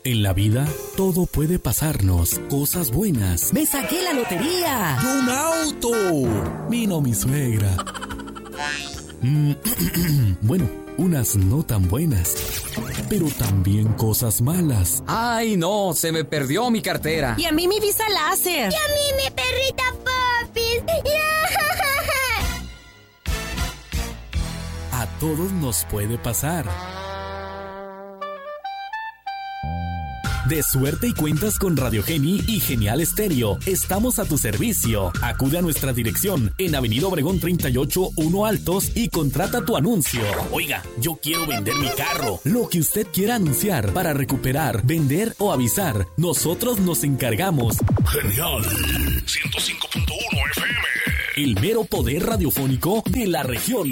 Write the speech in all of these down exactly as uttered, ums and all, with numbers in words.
En la vida, todo puede pasarnos. Cosas buenas. ¡Me saqué la lotería! ¡Y un auto! Vino mi suegra. Mm, bueno, unas no tan buenas. Pero también cosas malas. ¡Ay, no! Se me perdió mi cartera. Y a mí mi visa láser. Y a mí mi perrita Popis. A todos nos puede pasar. De suerte y cuentas con Radio Geni y Genial Estéreo. Estamos a tu servicio. Acude a nuestra dirección en Avenida Obregón treinta y ocho, uno Altos y contrata tu anuncio. Oiga, yo quiero vender mi carro. Lo que usted quiera anunciar para recuperar, vender o avisar, nosotros nos encargamos. Genial ciento cinco punto uno F M. El mero poder radiofónico de la región.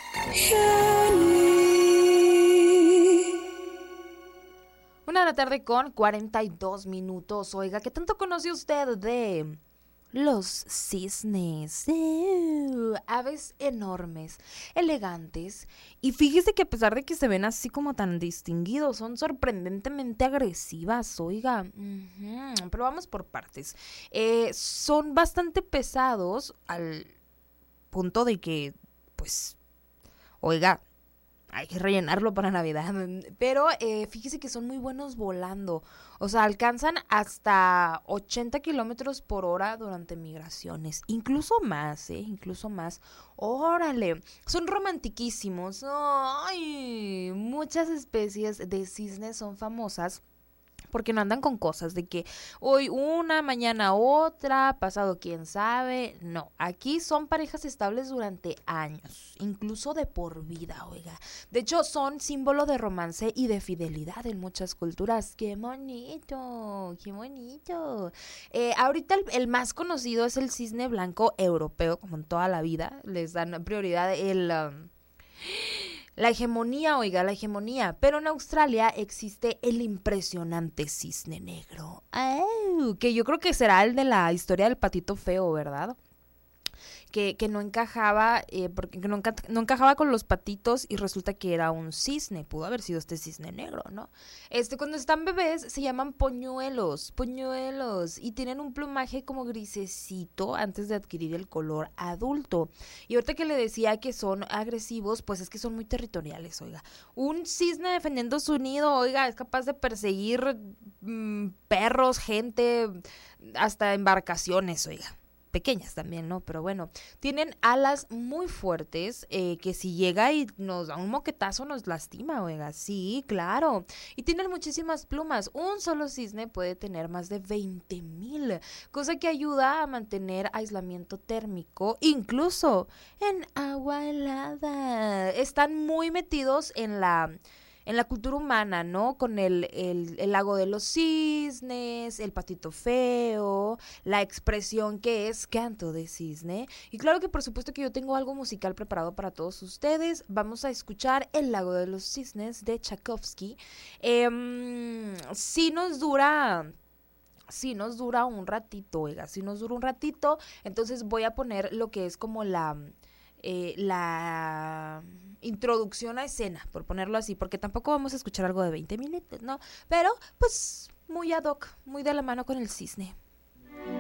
Una de la tarde con cuarenta y dos minutos. Oiga, ¿qué tanto conoce usted de los cisnes? Uh, aves enormes, elegantes. Y fíjese que a pesar de que se ven así como tan distinguidos, son sorprendentemente agresivas, oiga. Uh-huh. Pero vamos por partes. Eh, son bastante pesados al punto de que, pues, oiga, hay que rellenarlo para Navidad, pero eh, fíjese que son muy buenos volando, o sea, alcanzan hasta ochenta kilómetros por hora durante migraciones, incluso más, eh, incluso más. Órale, son romantiquísimos. Ay, muchas especies de cisnes son famosas porque no andan con cosas de que hoy una, mañana otra, pasado quién sabe. No, aquí son parejas estables durante años, incluso de por vida, oiga. De hecho, son símbolo de romance y de fidelidad en muchas culturas. ¡Qué bonito! ¡Qué bonito! Eh, ahorita el, el más conocido es el cisne blanco europeo, como en toda la vida. Les dan prioridad el... Um, La hegemonía, oiga, la hegemonía. Pero en Australia existe el impresionante cisne negro. ¡Ay! Que yo creo que será el de la historia del patito feo, ¿verdad? Que, que no encajaba, eh, porque no, enca- no encajaba con los patitos y resulta que era un cisne. Pudo haber sido este cisne negro, ¿no? Este, cuando están bebés se llaman poñuelos, poñuelos, y tienen un plumaje como grisecito antes de adquirir el color adulto. Y ahorita que le decía que son agresivos, pues es que son muy territoriales, oiga. Un cisne defendiendo su nido, oiga, es capaz de perseguir mmm, perros, gente, hasta embarcaciones, oiga. Pequeñas también, ¿no? Pero bueno, tienen alas muy fuertes eh, que si llega y nos da un moquetazo nos lastima, oiga, sí, claro. Y tienen muchísimas plumas. Un solo cisne puede tener más de veinte mil, cosa que ayuda a mantener aislamiento térmico, incluso en agua helada. Están muy metidos en la... en la cultura humana, ¿no? Con el, el, el lago de los cisnes, el patito feo, la expresión que es canto de cisne. Y claro que por supuesto que yo tengo algo musical preparado para todos ustedes. Vamos a escuchar El lago de los cisnes de Tchaikovsky. Eh, sí nos dura... Sí nos dura un ratito, oiga, sí nos dura un ratito. Entonces voy a poner lo que es como la... Eh, la introducción a escena, por ponerlo así, porque tampoco vamos a escuchar algo de veinte minutos, ¿no? Pero, pues, muy ad hoc, muy de la mano con el cisne.